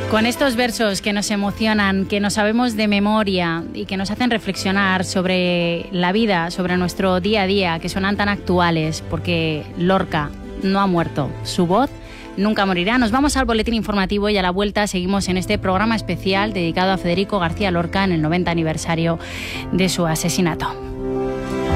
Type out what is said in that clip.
Con estos versos que nos emocionan, que nos sabemos de memoria y que nos hacen reflexionar sobre la vida, sobre nuestro día a día, que suenan tan actuales, porque Lorca no ha muerto, su voz nunca morirá. Nos vamos al boletín informativo y a la vuelta seguimos en este programa especial dedicado a Federico García Lorca en el 90 aniversario de su asesinato.